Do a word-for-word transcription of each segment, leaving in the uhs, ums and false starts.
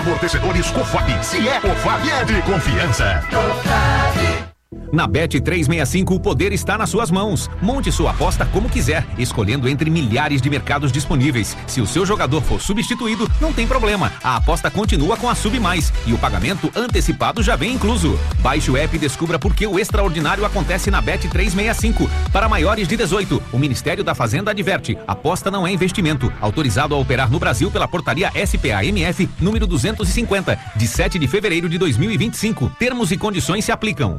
Amortecedores Cofap. Se é Cofap, é de confiança. Cofap. Na Bet trezentos e sessenta e cinco, o poder está nas suas mãos. Monte sua aposta como quiser, escolhendo entre milhares de mercados disponíveis. Se o seu jogador for substituído, não tem problema. A aposta continua com a Sub Mais e o pagamento antecipado já vem incluso. Baixe o app e descubra por que o extraordinário acontece na Bet trezentos e sessenta e cinco. Para maiores de dezoito, o Ministério da Fazenda adverte: aposta não é investimento. Autorizado a operar no Brasil pela portaria S P A M F número duzentos e cinquenta, de sete de fevereiro de dois mil e vinte e cinco. Termos e condições se aplicam.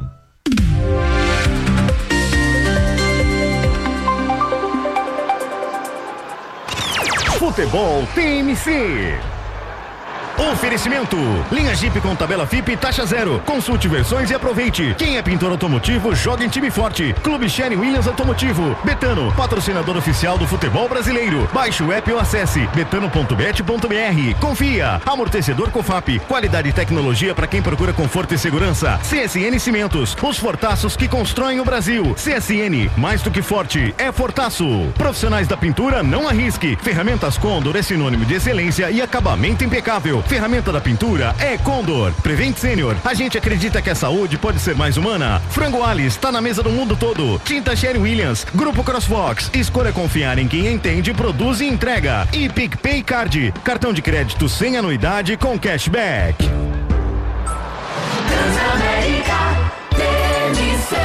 Futebol T M C. Oferecimento: linha Jeep com tabela F I P e taxa zero. Consulte versões e aproveite. Quem é pintor automotivo, joga em time forte. Clube Sherwin Williams Automotivo. Betano, patrocinador oficial do futebol brasileiro. Baixe o app ou acesse betano ponto bet ponto b r. Confia. Amortecedor Cofap. Qualidade e tecnologia para quem procura conforto e segurança. C S N Cimentos. Os fortaços que constroem o Brasil. C S N, mais do que forte, é fortaço. Profissionais da pintura, não arrisque. Ferramentas Condor é sinônimo de excelência e acabamento impecável. Ferramenta da pintura é Condor. Prevent Senior, a gente acredita que a saúde pode ser mais humana. Frango Alice, tá na mesa do mundo todo. Tinta Sherwin Williams, Grupo CrossFox. Escolha confiar em quem entende, produz e entrega. E PicPay Card, cartão de crédito sem anuidade com cashback. Transamérica, T M C,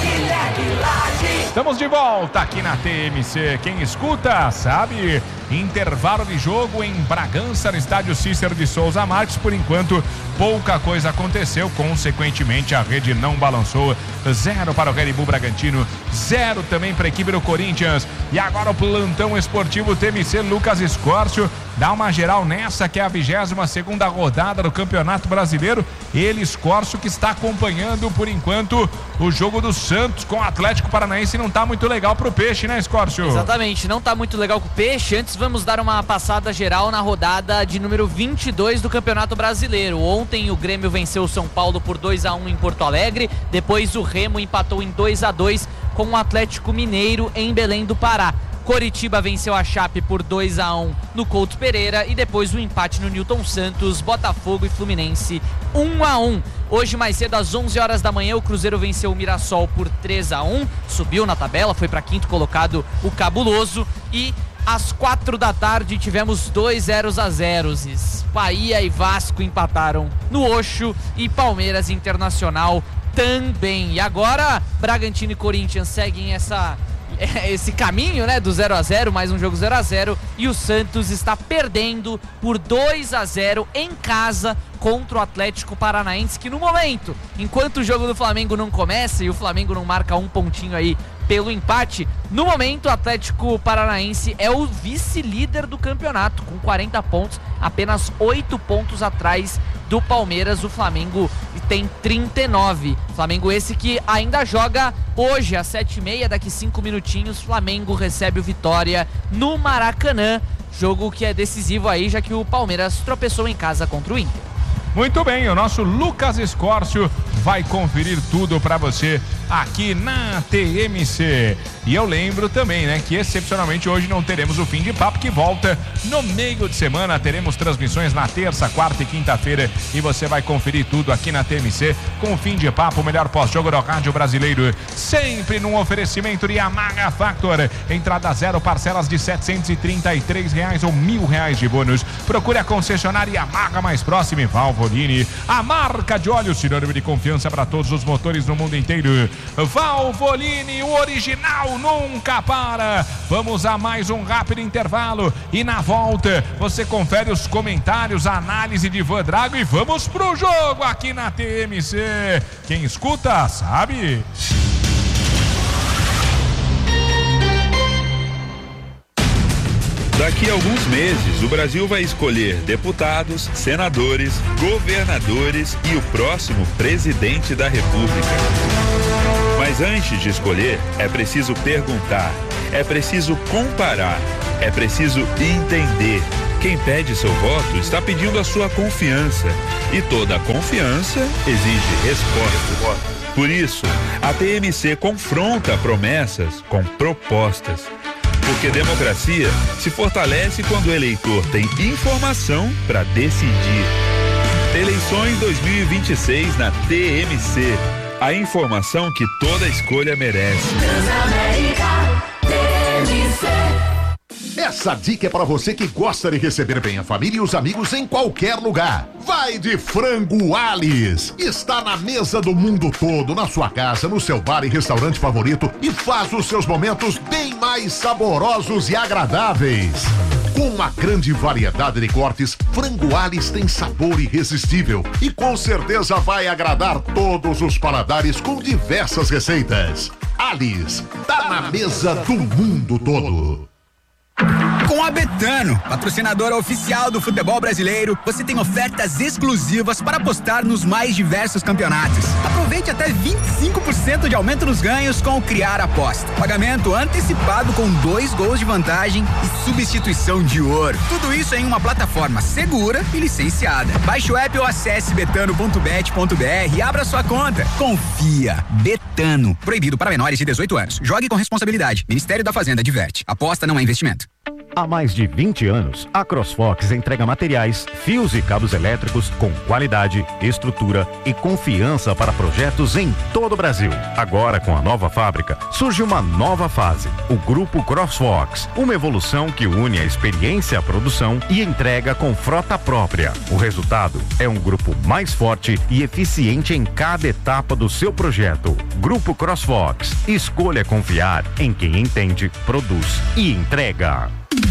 Estamos de volta aqui na T M C. Quem escuta sabe. Intervalo de jogo em Bragança, no estádio Cícero de Souza Marques. Por enquanto, pouca coisa aconteceu. Consequentemente, a rede não balançou. Zero para o Red Bull Bragantino, zero também para a equipe do Corinthians. E agora o plantão esportivo T M C. Lucas Escórcio dá uma geral nessa que é a vigésima segunda rodada do Campeonato Brasileiro. Ele, Escórcio, que está acompanhando por enquanto o jogo do Santos com o Atlético Paranaense. Não está muito legal pro Peixe, né, Escórcio? Exatamente, não está muito legal com o Peixe. Antes vamos dar uma passada geral na rodada de número vinte e dois do Campeonato Brasileiro. Ontem o Grêmio venceu o São Paulo por dois a um em Porto Alegre. Depois o Remo empatou em dois a dois com o Atlético Mineiro em Belém do Pará. Coritiba venceu a Chape por dois a um no Couto Pereira e depois o empate no Newton Santos. Botafogo e Fluminense um a um. Hoje mais cedo às onze horas da manhã o Cruzeiro venceu o Mirassol por três a um, subiu na tabela, foi para quinto colocado o Cabuloso. E às quatro da tarde tivemos dois zeros a zeros. Bahia e Vasco empataram no Oxo e Palmeiras Internacional também. E agora Bragantino e Corinthians seguem essa, esse caminho, né, do zero a zero, mais um jogo zero a zero, e o Santos está perdendo por dois a zero em casa contra o Atlético Paranaense, que no momento, enquanto o jogo do Flamengo não começa e o Flamengo não marca um pontinho aí pelo empate, no momento o Atlético Paranaense é o vice-líder do campeonato com quarenta pontos, apenas oito pontos atrás do Palmeiras. O Flamengo tem trinta e nove. Flamengo esse que ainda joga hoje às sete e meia, daqui cinco minutinhos. Flamengo recebe o Vitória no Maracanã, jogo que é decisivo aí, já que o Palmeiras tropeçou em casa contra o Inter. Muito bem, o nosso Lucas Escórcio vai conferir tudo para você aqui na T M C. E eu lembro também, né, que excepcionalmente hoje não teremos o Fim de Papo, que volta no meio de semana. Teremos transmissões na terça, quarta e quinta-feira e você vai conferir tudo aqui na T M C com o Fim de Papo, o melhor pós-jogo do rádio brasileiro. Sempre num oferecimento de Yamaha Factor. Entrada zero, parcelas de setecentos e trinta e três reais ou mil reais de bônus. Procure a concessionária Yamaha mais próxima e Valvoline, a marca de óleo sinônimo de confiança para todos os motores no mundo inteiro. Valvoline, o original nunca para. Vamos a mais um rápido intervalo e na volta você confere os comentários, a análise de Ivan Drago e vamos pro jogo aqui na T M C. Quem escuta sabe. Daqui a alguns meses, o Brasil vai escolher deputados, senadores, governadores e o próximo presidente da República. Mas antes de escolher, é preciso perguntar, é preciso comparar, é preciso entender. Quem pede seu voto está pedindo a sua confiança. E toda confiança exige resposta. Por isso, a T M C confronta promessas com propostas. Porque democracia se fortalece quando o eleitor tem informação para decidir. Eleições dois mil e vinte e seis na T M C. A informação que toda escolha merece. Transamérica T M C. Essa dica é para você que gosta de receber bem a família e os amigos em qualquer lugar. Vai de Frango Alice. Está na mesa do mundo todo, na sua casa, no seu bar e restaurante favorito e faz os seus momentos bem mais saborosos e agradáveis. Com uma grande variedade de cortes, Frango Alice tem sabor irresistível e com certeza vai agradar todos os paladares com diversas receitas. Alice, tá na mesa do mundo todo. Com a Betano, patrocinadora oficial do futebol brasileiro, você tem ofertas exclusivas para apostar nos mais diversos campeonatos. Aproveite até vinte e cinco por cento de aumento nos ganhos com o Criar Aposta. Pagamento antecipado com dois gols de vantagem e substituição de ouro. Tudo isso em uma plataforma segura e licenciada. Baixe o app ou acesse betano ponto bet ponto br e abra sua conta. Confia. Betano. Proibido para menores de dezoito anos. Jogue com responsabilidade. Ministério da Fazenda adverte. Aposta não é investimento. Há mais de vinte anos, a CrossFox entrega materiais, fios e cabos elétricos com qualidade, estrutura e confiança para projetos em todo o Brasil. Agora, com a nova fábrica, surge uma nova fase, o Grupo CrossFox, uma evolução que une a experiência à produção e entrega com frota própria. O resultado é um grupo mais forte e eficiente em cada etapa do seu projeto. Grupo CrossFox, escolha confiar em quem entende, produz e entrega.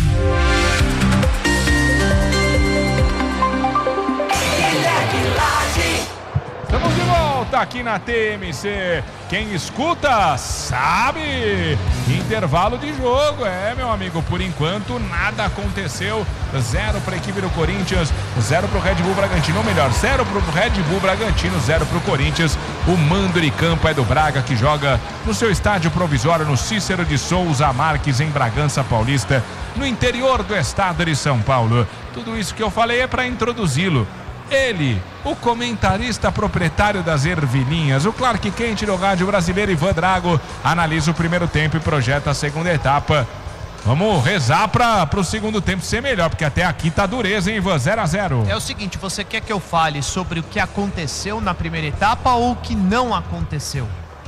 Estamos de volta aqui na T M C. Quem escuta sabe. Intervalo de jogo, é, meu amigo. Por enquanto nada aconteceu. Zero para a equipe do Corinthians, zero para o Red Bull Bragantino. Ou melhor, zero para o Red Bull Bragantino, zero para o Corinthians. O mando de campo é do Braga, que joga no seu estádio provisório no Cícero de Souza Marques, em Bragança Paulista, no interior do estado de São Paulo. Tudo isso que eu falei é para introduzi-lo. Ele, o comentarista proprietário das ervilhinhas, o Clark Quente do rádio brasileiro, Ivan Drago, analisa o primeiro tempo e projeta a segunda etapa. Vamos rezar para o segundo tempo ser melhor, porque até aqui tá dureza, hein, Ivan? zero a zero. É o seguinte, você quer que eu fale sobre o que aconteceu na primeira etapa ou o que não aconteceu?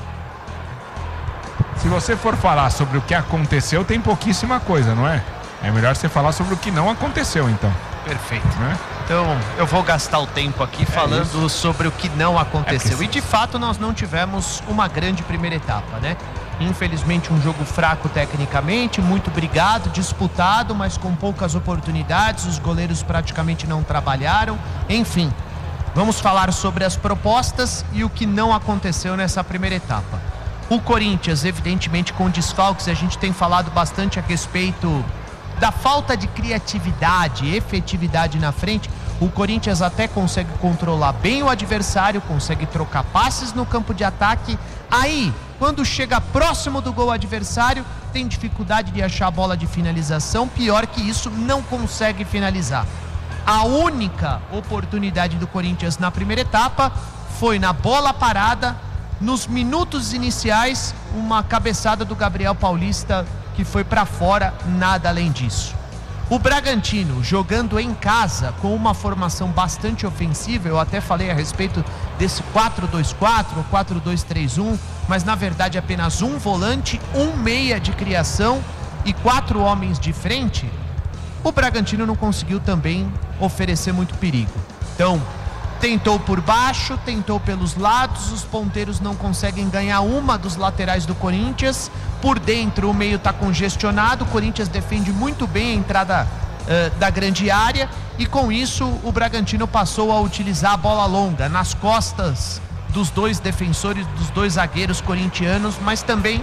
Se você for falar sobre o que aconteceu, tem pouquíssima coisa, não é? É melhor você falar sobre o que não aconteceu, então. Perfeito. Né? Então, eu vou gastar o tempo aqui é falando isso. sobre o que não aconteceu. É e, de fato, nós não tivemos uma grande primeira etapa, né? Infelizmente, um jogo fraco tecnicamente, muito brigado, disputado, mas com poucas oportunidades. Os goleiros praticamente não trabalharam. Enfim, vamos falar sobre as propostas e o que não aconteceu nessa primeira etapa. O Corinthians, evidentemente, com desfalques, a gente tem falado bastante a respeito da falta de criatividade, efetividade na frente. O Corinthians até consegue controlar bem o adversário, consegue trocar passes no campo de ataque. Aí, quando chega próximo do gol adversário, tem dificuldade de achar a bola de finalização. Pior que isso, não consegue finalizar. A única oportunidade do Corinthians na primeira etapa foi na bola parada, nos minutos iniciais, uma cabeçada do Gabriel Paulista que foi para fora, nada além disso. O Bragantino, jogando em casa, com uma formação bastante ofensiva, eu até falei a respeito desse quatro dois quatro ou quatro dois três um, mas na verdade apenas um volante, um meia de criação e quatro homens de frente. O Bragantino não conseguiu também oferecer muito perigo. Então, tentou por baixo, tentou pelos lados, os ponteiros não conseguem ganhar uma dos laterais do Corinthians. Por dentro o meio está congestionado, o Corinthians defende muito bem a entrada uh, da grande área e com isso o Bragantino passou a utilizar a bola longa nas costas dos dois defensores, dos dois zagueiros corintianos, mas também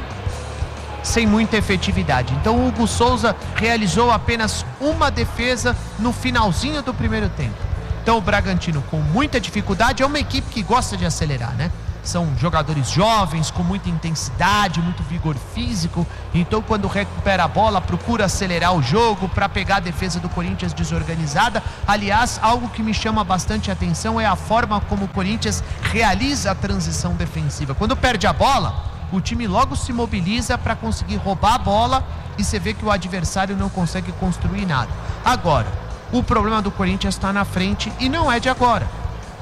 sem muita efetividade. Então o Hugo Souza realizou apenas uma defesa no finalzinho do primeiro tempo. Então o Bragantino com muita dificuldade, é uma equipe que gosta de acelerar, né? São jogadores jovens, com muita intensidade, muito vigor físico. Então quando recupera a bola, procura acelerar o jogo para pegar a defesa do Corinthians desorganizada. Aliás, algo que me chama bastante atenção é a forma como o Corinthians realiza a transição defensiva. Quando perde a bola, o time logo se mobiliza para conseguir roubar a bola e você vê que o adversário não consegue construir nada. Agora, o problema do Corinthians está na frente e não é de agora.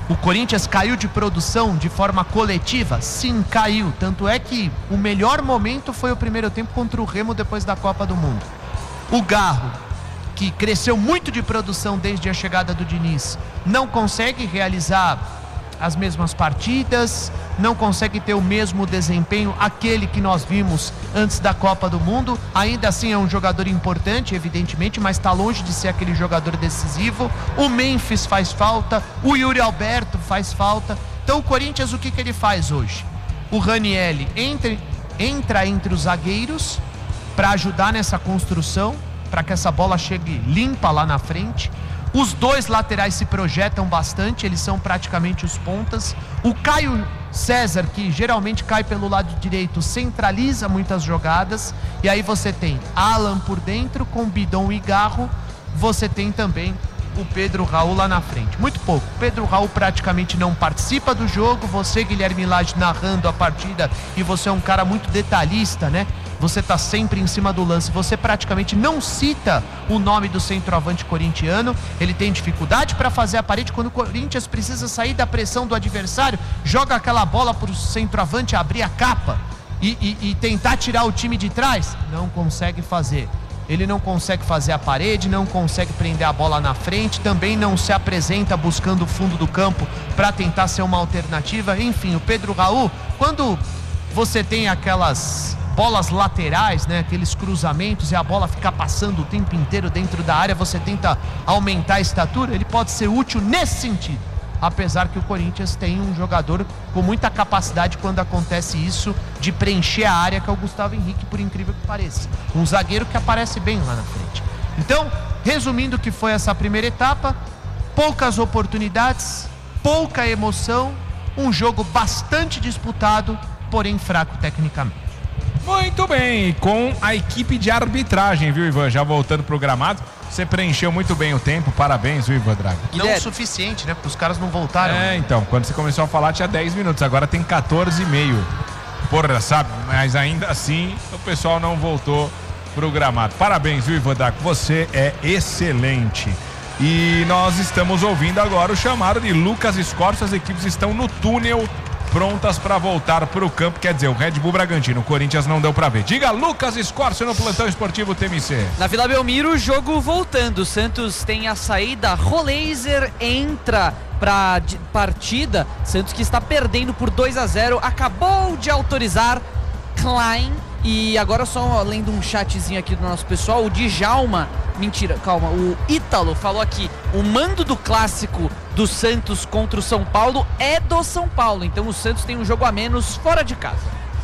O Corinthians caiu de produção de forma coletiva? Sim, caiu. Tanto é que o melhor momento foi o primeiro tempo contra o Remo depois da Copa do Mundo. O Garro, que cresceu muito de produção desde a chegada do Diniz, não consegue realizar as mesmas partidas, não consegue ter o mesmo desempenho, aquele que nós vimos antes da Copa do Mundo. Ainda assim é um jogador importante, evidentemente, mas está longe de ser aquele jogador decisivo. O Memphis faz falta, o Yuri Alberto faz falta. Então o Corinthians, o que, que ele faz hoje? O Ranieri entra, entra entre os zagueiros para ajudar nessa construção, para que essa bola chegue limpa lá na frente. Os dois laterais se projetam bastante, eles são praticamente os pontas. O Caio César, que geralmente cai pelo lado direito, centraliza muitas jogadas. E aí você tem Alan por dentro, com Bidon e Garro. Você tem também o Pedro Raul lá na frente. Muito pouco. Pedro Raul praticamente não participa do jogo. Você, Guilherme Lage, narrando a partida, e você é um cara muito detalhista, né? Você tá sempre em cima do lance, você praticamente não cita o nome do centroavante corintiano. Ele tem dificuldade para fazer a parede. Quando o Corinthians precisa sair da pressão do adversário, joga aquela bola para o centroavante abrir a capa e, e, e tentar tirar o time de trás. Não consegue fazer. Ele não consegue fazer a parede, não consegue prender a bola na frente, também não se apresenta buscando o fundo do campo para tentar ser uma alternativa. Enfim, o Pedro Raul, quando você tem aquelas bolas laterais, né, aqueles cruzamentos e a bola ficar passando o tempo inteiro dentro da área, você tenta aumentar a estatura, ele pode ser útil nesse sentido. Apesar que o Corinthians tem um jogador com muita capacidade quando acontece isso, de preencher a área, que é o Gustavo Henrique, por incrível que pareça. Um zagueiro que aparece bem lá na frente. Então, resumindo o que foi essa primeira etapa, poucas oportunidades, pouca emoção, um jogo bastante disputado, porém fraco tecnicamente. Muito bem, com a equipe de arbitragem, viu, Ivan? Já voltando pro gramado, você preencheu muito bem o tempo, parabéns, viu, Ivan Drago? Não o suficiente, né? Porque os caras não voltaram. É, então, quando você começou a falar tinha dez minutos, agora tem quatorze e meio. Porra, sabe? Mas ainda assim, o pessoal não voltou pro gramado. Parabéns, viu, Ivan Drago? Você é excelente. E nós estamos ouvindo agora o chamado de Lucas Scorcio. As equipes estão no túnel, prontas para voltar para o campo, quer dizer, o Red Bull Bragantino, o Corinthians não deu para ver. Diga, Lucas Scorcio no plantão esportivo T M C. Na Vila Belmiro, o jogo voltando. O Santos tem a saída, Roleiser entra para partida. Santos que está perdendo por dois a zero, acabou de autorizar Klein. E agora só lendo um chatzinho aqui do nosso pessoal, o Djalma, mentira, calma, o Ítalo falou aqui, o mando do clássico do Santos contra o São Paulo é do São Paulo, então o Santos tem um jogo a menos fora de casa.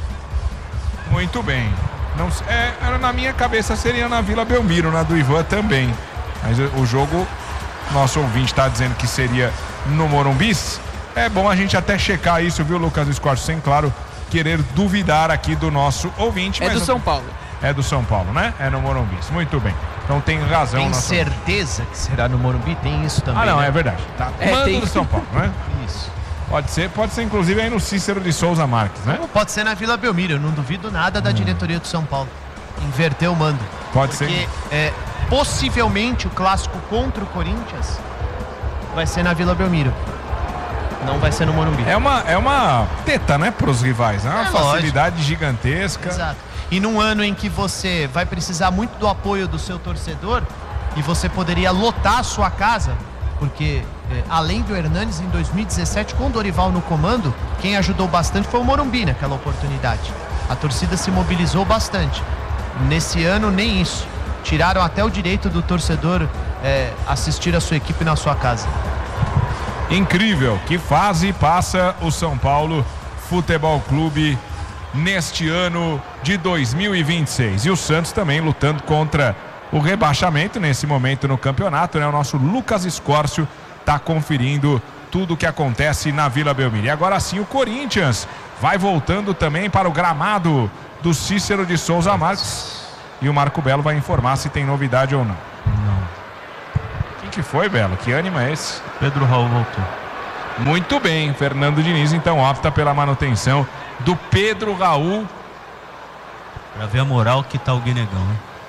Muito bem. Não, é, na minha cabeça seria na Vila Belmiro, na do Ivan também, mas o jogo, nosso ouvinte está dizendo que seria no Morumbi. É bom a gente até checar isso, viu, Lucas Scorcio, sem, claro, querer duvidar aqui do nosso ouvinte. É mas do São Paulo. É do São Paulo, né? É no Morumbi. Muito bem. Então tem razão. Tem nossa... certeza que será no Morumbi? Tem isso também. Ah, não, né? é verdade. Tá. É, Mando tem... do São Paulo, né? Isso. Pode ser, pode ser inclusive aí no Cícero de Souza Marques, né? Não, pode ser na Vila Belmiro, eu não duvido nada da hum. diretoria do São Paulo. Inverter o mando. Pode Porque, ser. É, possivelmente o clássico contra o Corinthians vai ser na Vila Belmiro. Não vai ser no Morumbi. É uma, é uma teta, né, pros rivais, né? Uma é facilidade lógico. gigantesca. Exato. E num ano em que você vai precisar muito do apoio do seu torcedor e você poderia lotar a sua casa, porque é, além do Hernanes, em dois mil e dezessete, com o Dorival no comando, quem ajudou bastante foi o Morumbi naquela oportunidade. A torcida se mobilizou bastante. Nesse ano, nem isso. Tiraram até o direito do torcedor é, assistir a sua equipe na sua casa. Incrível, que fase passa o São Paulo Futebol Clube neste ano de dois mil e vinte e seis. E o Santos também lutando contra o rebaixamento nesse momento no campeonato, né? O nosso Lucas Scorcio está conferindo tudo o que acontece na Vila Belmiro. E agora sim o Corinthians vai voltando também para o gramado do Cícero de Souza Marques. E o Marco Belo vai informar se tem novidade ou não. Não. Quem que foi, Belo? Que ânimo é esse? Pedro Raul voltou. Muito bem, Fernando Diniz então opta pela manutenção do Pedro Raul. Pra ver a moral que tá o Guinegão, né?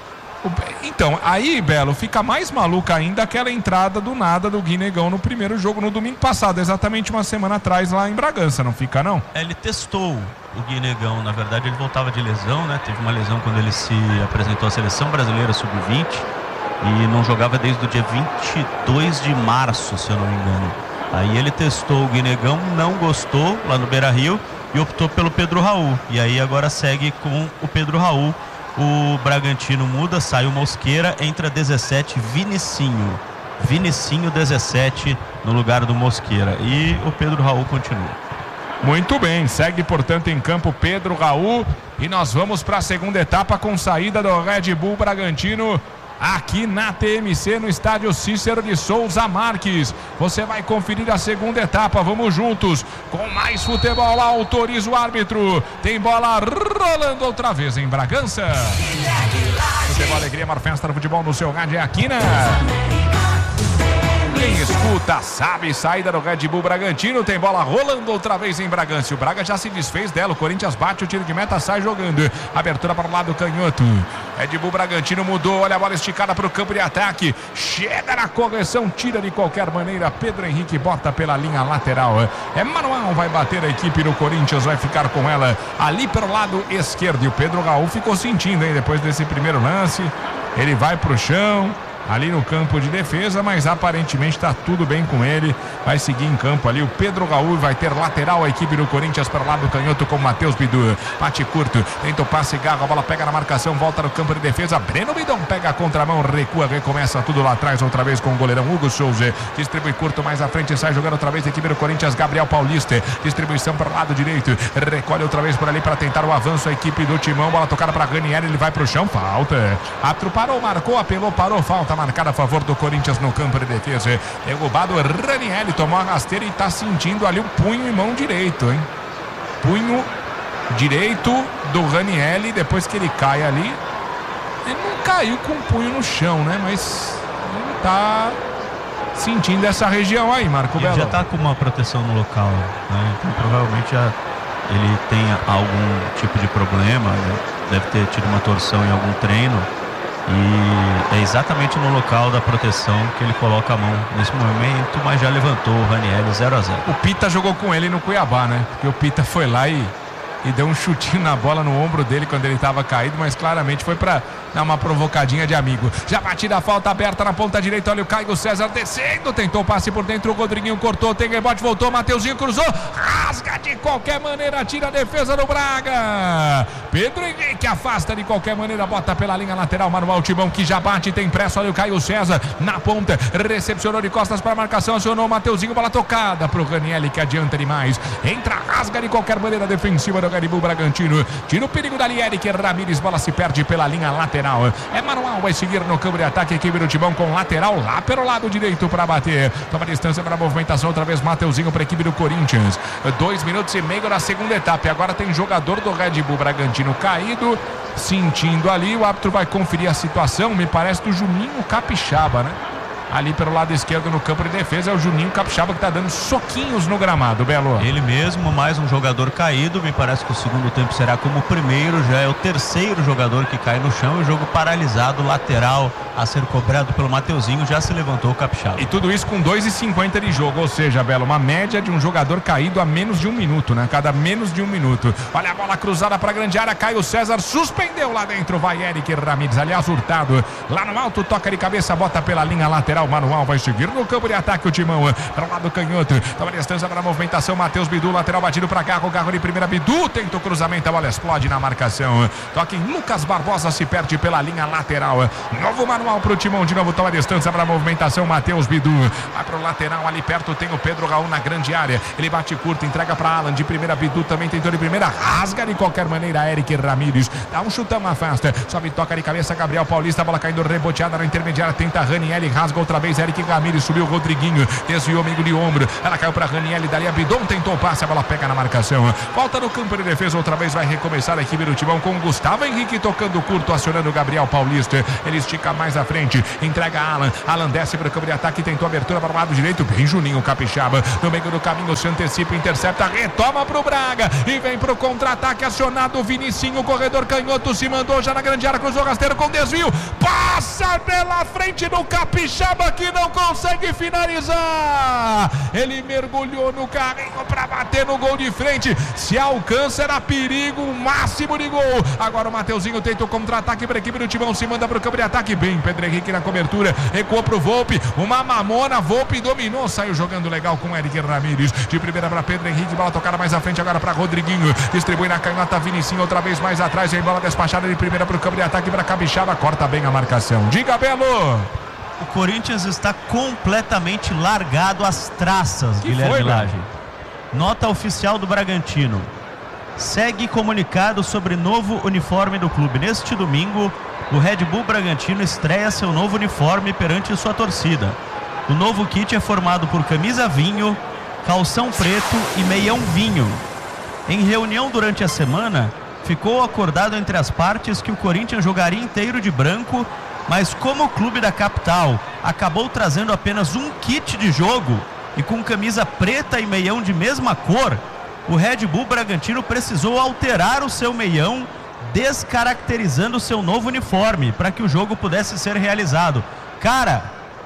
Então, aí, Belo, fica mais maluca ainda aquela entrada do nada do Guinegão no primeiro jogo no domingo passado, exatamente uma semana atrás lá em Bragança, não fica não? É, ele testou o Guinegão, na verdade ele voltava de lesão, né? Teve uma lesão quando ele se apresentou à Seleção Brasileira sub vinte e não jogava desde o dia vinte e dois de março, se eu não me engano. Aí ele testou o Guinegão, não gostou lá no Beira-Rio e optou pelo Pedro Raul. E aí agora segue com o Pedro Raul. O Bragantino muda, sai o Mosqueira, entra dezessete, Vinicinho. Vinicinho dezessete no lugar do Mosqueira. E o Pedro Raul continua. Muito bem, segue portanto em campo Pedro Raul. E nós vamos para a segunda etapa com saída do Red Bull Bragantino. Aqui na T M C, no estádio Cícero de Souza Marques. Você vai conferir a segunda etapa. Vamos juntos com mais futebol lá. Autoriza o árbitro. Tem bola rolando outra vez em Bragança. Futebol, alegria, maior festa do futebol no seu rádio é aqui, né? Quem escuta sabe, saída do Red Bull Bragantino, tem bola rolando outra vez em Bragança. O Braga já se desfez dela, o Corinthians bate, o tiro de meta sai jogando. Abertura para o lado canhoto. Red Bull Bragantino mudou, olha a bola esticada para o campo de ataque. Chega na correção, tira de qualquer maneira. Pedro Henrique bota pela linha lateral. É manual, vai bater a equipe do Corinthians, vai ficar com ela ali pelo lado esquerdo. E o Pedro Raul ficou sentindo, hein, depois desse primeiro lance. Ele vai para o chão. Ali no campo de defesa, mas aparentemente está tudo bem com ele. Vai seguir em campo ali o Pedro Raul, vai ter lateral a equipe do Corinthians para lá do canhoto com o Matheus Bidu. Bate curto, tenta o passe, garra, a bola pega na marcação, volta no campo de defesa. Breno Bidon pega a contramão, recua, recomeça tudo lá atrás outra vez com o goleirão Hugo Souza. Distribui curto mais à frente, sai jogando outra vez a equipe do Corinthians, Gabriel Paulista. Distribuição para o lado direito, recolhe outra vez por ali para tentar o avanço a equipe do Timão. Bola tocada para Ranieri, ele vai para o chão, falta. Árbitro parou, marcou, apelou, parou, falta marcada a favor do Corinthians no campo de defesa. Derrubado, Ranieri tomou a rasteira e está sentindo ali o punho e mão direito, hein? Punho direito do Ranieri, depois que ele cai ali. Ele não caiu com o punho no chão, né? Mas ele está sentindo essa região aí, Marco Belo. Ele já está com uma proteção no local, né? Então provavelmente já ele tenha algum tipo de problema, né? Deve ter tido uma torção em algum treino. E é exatamente no local da proteção que ele coloca a mão nesse momento, mas já levantou o Ranieri zero a zero. O Pita jogou com ele no Cuiabá, né? Porque o Pita foi lá e, e deu um chutinho na bola no ombro dele quando ele estava caído, mas claramente foi para dar uma provocadinha de amigo. Já batida a falta aberta na ponta direita, olha o Caio César descendo, tentou passe por dentro, o Rodriguinho cortou, tem rebote, voltou, Mateuzinho cruzou, rasga de qualquer maneira, tira a defesa do Braga. Pedro Henrique afasta de qualquer maneira, bota pela linha lateral, Manuel Timão que já bate, tem pressa, olha o Caio César na ponta, recepcionou de costas para a marcação, acionou o Mateuzinho, bola tocada pro Ranieri que adianta demais, entra, rasga de qualquer maneira, defensiva do Red Bull Bragantino, tira o perigo da Eric Ramírez, bola se perde pela linha lateral. É manual, vai seguir no campo de ataque a equipe do Timão com lateral lá pelo lado direito para bater. Toma distância para a movimentação, outra vez Mateuzinho para a equipe do Corinthians. Dois minutos e meio na segunda etapa. E agora tem jogador do Red Bull Bragantino caído, sentindo ali. O árbitro vai conferir a situação, me parece do Juninho Capixaba, né? Ali pelo lado esquerdo no campo de defesa é o Juninho Capixaba que está dando soquinhos no gramado, Belo. Ele mesmo, mais um jogador caído, me parece que o segundo tempo será como o primeiro, já é o terceiro jogador que cai no chão, e o jogo paralisado, lateral a ser cobrado pelo Mateuzinho, já se levantou o Capixaba. E tudo isso com dois e cinquenta de jogo, ou seja, Belo, uma média de um jogador caído a menos de um minuto, né? Cada menos de um minuto. Olha a bola cruzada para a grande área, Caio César suspendeu lá dentro, vai Eric Ramírez, aliás, Hurtado, lá no alto, toca de cabeça, bota pela linha lateral. Manual vai seguir no campo de ataque o Timão para o lado canhoto, toma distância para a movimentação, Matheus Bidu, lateral batido para cá, o carro de primeira, Bidu tenta o cruzamento, a bola explode na marcação, toque em Lucas Barbosa, se perde pela linha lateral, novo manual para o Timão, de novo toma distância para a movimentação, Matheus Bidu, vai para o lateral, ali perto tem o Pedro Raul na grande área, ele bate curto, entrega para Alan, de primeira, Bidu também tentou de primeira, rasga de qualquer maneira, Eric Ramírez, dá um chutão, afasta, sobe, toca de cabeça, Gabriel Paulista, a bola caindo reboteada na intermediária, tenta Ranieri, rasga outra vez, Eric Ramírez, subiu o Rodriguinho, desviou amigo de ombro, ela caiu para Raniel, dali Abidon tentou o passe, a bola pega na marcação, volta no campo de defesa, outra vez vai recomeçar a equipe do Timão com o Gustavo Henrique tocando curto, acionando o Gabriel Paulista, ele estica mais à frente, entrega a Alan, Alan desce para o campo de ataque, tentou abertura para o lado direito, bem Juninho Capixaba, no meio do caminho se antecipa, intercepta, retoma para o Braga e vem para o contra-ataque, acionado o Vinicinho, corredor canhoto, se mandou já na grande área, cruzou rasteiro com desvio, passa pela frente do Capixaba que não consegue finalizar, ele mergulhou no carrinho para bater no gol de frente, se alcança era perigo, um máximo de gol, agora o Mateuzinho tenta o contra-ataque para a equipe do Timão, se manda para o campo de ataque, bem Pedro Henrique na cobertura, recuou para o Volpe, uma mamona, Volpe dominou, saiu jogando legal com Eric Ramírez, de primeira para Pedro Henrique, bola tocada mais à frente agora para Rodriguinho, distribui na canhota, Vinicinho outra vez mais atrás, vem bola despachada de primeira para o campo de ataque para Capixaba, corta bem a marcação, diga Belo. O Corinthians está completamente largado às traças, que Guilherme foi, Lage. Nota oficial do Bragantino. Segue comunicado sobre novo uniforme do clube. Neste domingo, o Red Bull Bragantino estreia seu novo uniforme perante sua torcida. O novo kit é formado por camisa vinho, calção preto e meião vinho. Em reunião durante a semana, ficou acordado entre as partes que o Corinthians jogaria inteiro de branco, mas como o clube da capital acabou trazendo apenas um kit de jogo e com camisa preta e meião de mesma cor, o Red Bull Bragantino precisou alterar o seu meião, descaracterizando o seu novo uniforme para que o jogo pudesse ser realizado. Cara,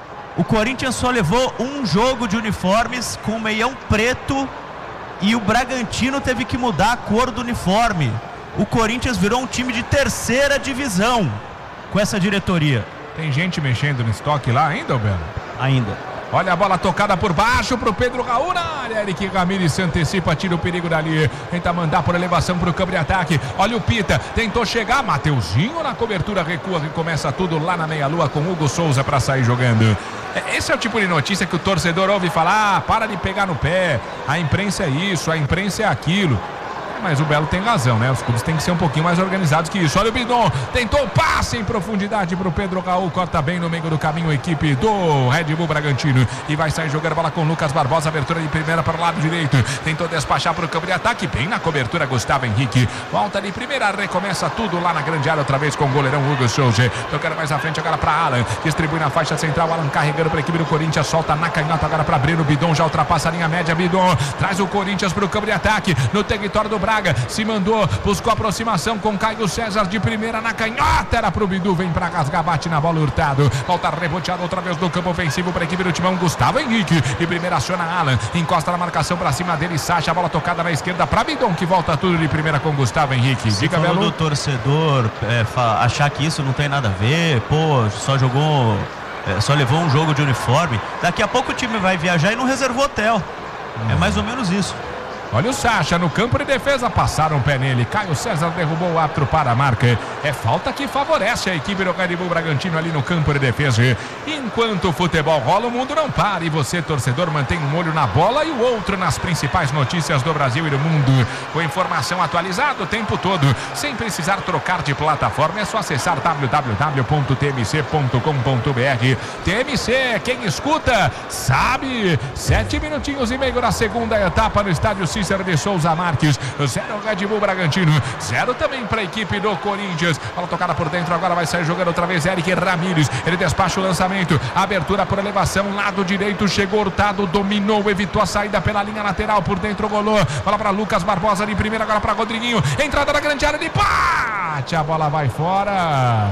o Corinthians só levou um jogo de uniformes com meião preto e o Bragantino teve que mudar a cor do uniforme. O Corinthians virou um time de terceira divisão com essa diretoria. Tem gente mexendo no estoque lá ainda, Belo? Ainda. Olha a bola tocada por baixo pro Pedro Raul na área. Eric Ramírez se antecipa, tira o perigo dali. Tenta mandar por elevação pro campo de ataque. Olha o Pita, tentou chegar. Mateuzinho na cobertura, recua e começa tudo lá na meia-lua com Hugo Souza para sair jogando. Esse é o tipo de notícia que o torcedor ouve falar: ah, para de pegar no pé. A imprensa é isso, a imprensa é aquilo. Mas o Belo tem razão, né? Os clubes têm que ser um pouquinho mais organizados que isso. Olha o Bidon, tentou passe em profundidade pro Pedro Raul, corta bem no meio do caminho a equipe do Red Bull Bragantino e vai sair jogando bola com Lucas Barbosa, abertura de primeira para o lado direito, tentou despachar pro campo de ataque, bem na cobertura Gustavo Henrique, volta de primeira, recomeça tudo lá na grande área outra vez com o goleirão Hugo Souza, tocando mais à frente agora para Alan, distribui na faixa central, Alan carregando para a equipe do Corinthians, solta na canhota agora para Breno, Bidon já ultrapassa a linha média, Bidon traz o Corinthians pro campo de ataque, no território do Braga, se mandou, buscou aproximação com Caio César de primeira na canhota, era pro Bidu, vem pra rasgar, bate na bola, Hurtado, volta reboteado outra vez no campo ofensivo para a equipe do Timão, Gustavo Henrique, de primeira aciona Alan, encosta na marcação pra cima dele, Sacha, a bola tocada na esquerda pra Bidon, que volta tudo de primeira com Gustavo Henrique. Você Diga, falou Belo. do torcedor é, achar que isso não tem nada a ver, pô, só jogou, é, só levou um jogo de uniforme, daqui a pouco o time vai viajar e não reservou hotel, hum. é mais ou menos isso. Olha o Sacha no campo de defesa, passaram o pé nele, Caio César derrubou o árbitro para a marca, é falta que favorece a equipe do Red Bull Bragantino ali no campo de defesa. Enquanto o futebol rola, o mundo não para e você, torcedor, mantém um olho na bola e o outro nas principais notícias do Brasil e do mundo, com informação atualizada o tempo todo, sem precisar trocar de plataforma, é só acessar w w w ponto t m c ponto com ponto b r. T M C, quem escuta sabe. Sete minutinhos e meio na segunda etapa no estádio Cícero de Souza Marques, zero Red Bull Bragantino, zero também para a equipe do Corinthians. Bola tocada por dentro, agora vai sair jogando outra vez Eric Ramírez, ele despacha o lançamento, abertura por elevação, lado direito, chegou Hurtado, dominou, evitou a saída pela linha lateral, por dentro golou, bola para Lucas Barbosa de primeira, agora para Rodriguinho, entrada na grande área, de bate, a bola vai fora.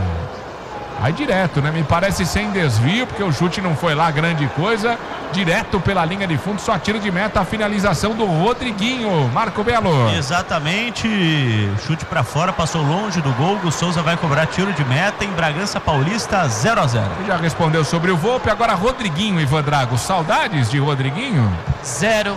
Vai direto, né? Me parece sem desvio, porque o chute não foi lá grande coisa. Direto pela linha de fundo, só tiro de meta, a finalização do Rodriguinho. Marco Belo. Exatamente, chute pra fora, passou longe do gol. O Souza vai cobrar tiro de meta em Bragança Paulista, zero a zero. Já respondeu sobre o Volpe, agora Rodriguinho, Ivan Drago. Saudades de Rodriguinho? Zero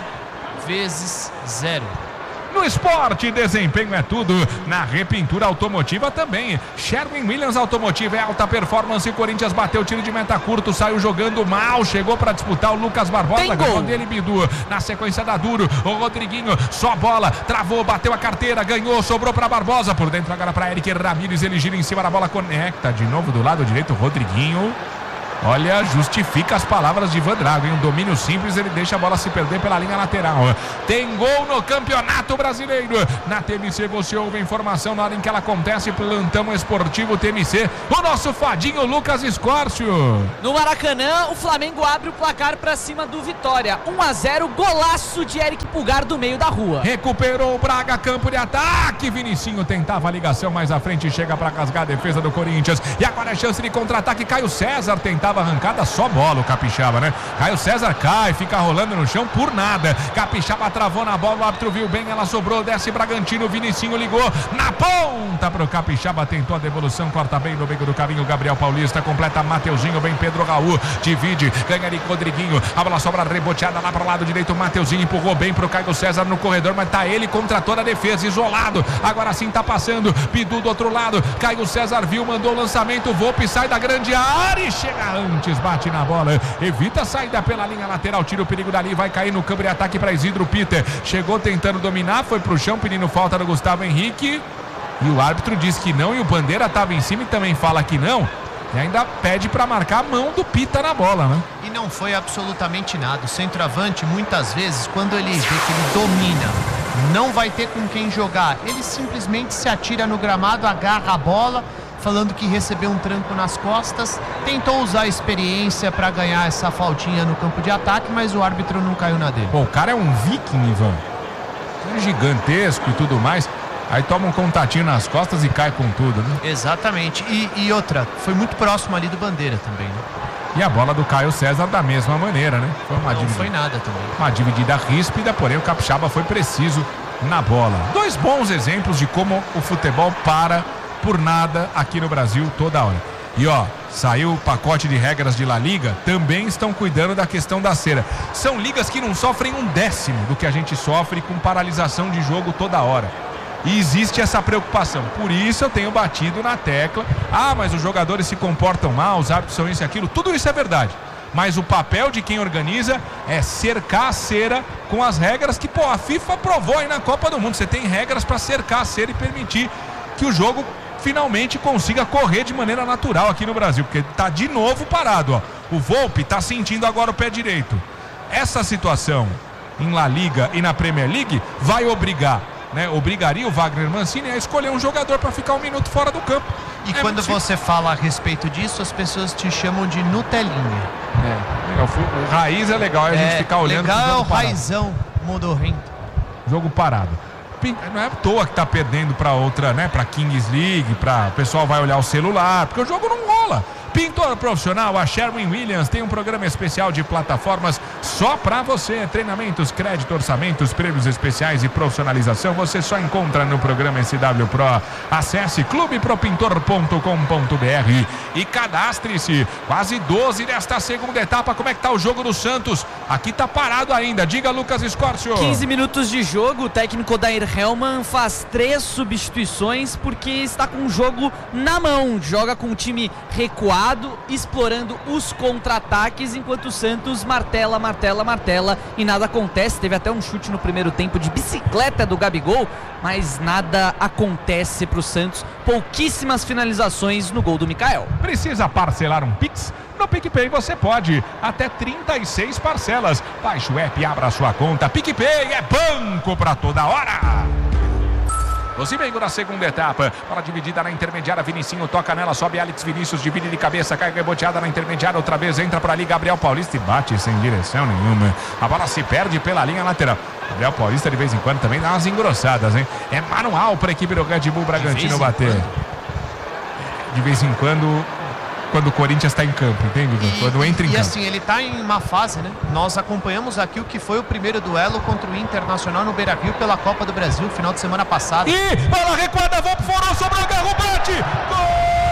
vezes zero. No esporte, desempenho é tudo. Na repintura automotiva também. Sherwin Williams Automotiva é alta performance. Corinthians bateu tiro de meta curto, saiu jogando mal, chegou para disputar o Lucas Barbosa, ganhou dele Bidu. Na sequência da Duro, o Rodriguinho, só bola, travou, bateu a carteira, ganhou, sobrou para Barbosa, por dentro agora para Eric Ramírez, ele gira em cima da bola, conecta de novo do lado direito, Rodriguinho. Olha, justifica as palavras de Ivan Drago, em um domínio simples, ele deixa a bola se perder pela linha lateral. Tem gol no Campeonato Brasileiro. Na T M C você ouve a informação na hora em que ela acontece, plantão esportivo T M C. O nosso fadinho Lucas Escórcio. No Maracanã, o Flamengo abre o placar para cima do Vitória. um a zero, golaço de Eric Pulgar do meio da rua. Recuperou o Braga, campo de ataque. Vinicinho tentava a ligação mais à frente, chega para rasgar a defesa do Corinthians. E agora é chance de contra-ataque. Caio César tentava arrancada, só bola o Capixaba, né? Caio César cai, fica rolando no chão por nada. Capixaba travou na bola, o árbitro viu bem, ela sobrou, desce Bragantino, Vinicinho ligou na ponta pro Capixaba, tentou a devolução, corta bem no meio do caminho, Gabriel Paulista, completa Mateuzinho, bem Pedro Raul, divide, ganha de Rodriguinho, a bola sobra reboteada lá pro lado direito, Mateuzinho empurrou bem pro Caio César no corredor, mas tá ele contra toda a defesa, isolado, agora sim tá passando, Bidu do outro lado, Caio César viu, mandou o lançamento, Volpe sai da grande área e chega antes, bate na bola, evita a saída pela linha lateral, tira o perigo dali, vai cair no campo de ataque para Isidro Peter, chegou tentando dominar, foi pro chão pedindo falta do Gustavo Henrique e o árbitro diz que não e o Bandeira estava em cima e também fala que não e ainda pede para marcar a mão do Pita na bola, né? E não foi absolutamente nada, o centroavante muitas vezes quando ele vê que ele domina, não vai ter com quem jogar, ele simplesmente se atira no gramado, agarra a bola, falando que recebeu um tranco nas costas, tentou usar a experiência para ganhar essa faltinha no campo de ataque, mas o árbitro não caiu na dele. Pô, o cara é um viking, Ivan, é gigantesco e tudo mais, aí toma um contatinho nas costas e cai com tudo, né? Exatamente, e, e outra, foi muito próximo ali do Bandeira também, né? E a bola do Caio César da mesma maneira, né? Foi uma não dividida, foi nada também. Uma dividida ríspida, porém o Capixaba foi preciso na bola. Dois bons exemplos de como o futebol para por nada aqui no Brasil toda hora. E ó, saiu o pacote de regras de La Liga, também estão cuidando da questão da cera. São ligas que não sofrem um décimo do que a gente sofre com paralisação de jogo toda hora. E existe essa preocupação. Por isso eu tenho batido na tecla. Ah, mas os jogadores se comportam mal, os árbitros são isso e aquilo. Tudo isso é verdade. Mas o papel de quem organiza é cercar a cera com as regras que, pô, a FIFA provou aí na Copa do Mundo. Você tem regras para cercar a cera e permitir que o jogo finalmente consiga correr de maneira natural aqui no Brasil, porque tá de novo parado, ó. O Volpe tá sentindo agora o pé direito. Essa situação em La Liga e na Premier League vai obrigar, né? Obrigaria o Wagner Mancini a escolher um jogador para ficar um minuto fora do campo. E é quando você fala a respeito disso, as pessoas te chamam de Nutelinha. É, o, o raiz é legal, é a gente é, ficar olhando. Legal é o raizão modorrento. Jogo parado. Não é à toa que tá perdendo para outra, né? Para Kings League, para o pessoal vai olhar o celular, porque o jogo não rola. Pintor profissional, a Sherwin-Williams tem um programa especial de plataformas só para você. Treinamentos, crédito, orçamentos, prêmios especiais e profissionalização você só encontra no programa S W Pro. Acesse clube pro pintor ponto com ponto b r e cadastre-se. Quase doze desta segunda etapa. Como é que tá o jogo do Santos? Aqui tá parado ainda. Diga, Lucas Escórcio. quinze minutos de jogo. O técnico Dair Hellman faz três substituições porque está com o jogo na mão. Joga com o time recuado, explorando os contra-ataques, enquanto o Santos martela, martela, martela e nada acontece. Teve até um chute no primeiro tempo de bicicleta do Gabigol, mas nada acontece para o Santos. Pouquíssimas finalizações no gol do Mikael. Precisa parcelar um Pix? No PicPay você pode, até trinta e seis parcelas. Baixe o app e abra sua conta. PicPay é banco para toda hora. Osimengo na segunda etapa, bola dividida na intermediária, Vinicinho toca nela, sobe Alex Vinícius, divide de cabeça, cai reboteada na intermediária, outra vez entra por ali Gabriel Paulista e bate sem direção nenhuma. A bola se perde pela linha lateral. Gabriel Paulista de vez em quando também dá umas engrossadas, hein? É manual para a equipe do Red Bull Bragantino bater. De vez em quando, quando o Corinthians está em campo, entende? E, quando entra em e campo. assim, ele está em uma fase, né? Nós acompanhamos aqui o que foi o primeiro duelo contra o Internacional no Beira-Rio pela Copa do Brasil, final de semana passada. E bola recuada, Volpe, forou, sobrou, agarrou, bate! Gol!